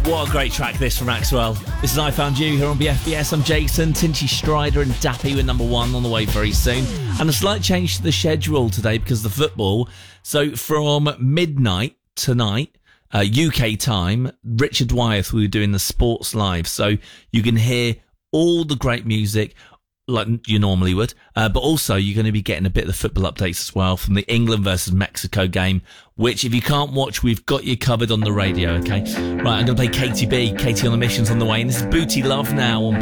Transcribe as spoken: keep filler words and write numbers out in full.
What a great track this from Maxwell. This is I Found You here on B F B S. I'm Jason, Tinchy Strider and Dappy with number one on the way very soon. And a slight change to the schedule today because of the football. So from midnight tonight, uh, U K time, Richard Wyeth will be doing the Sports Live. So you can hear all the great music like you normally would, uh, but also you're going to be getting a bit of the football updates as well from the England versus Mexico game, which if you can't watch, we've got you covered on the radio, okay? Right, I'm going to play Katie B, Katie on the Mission's on the way, and this is Booty Love now on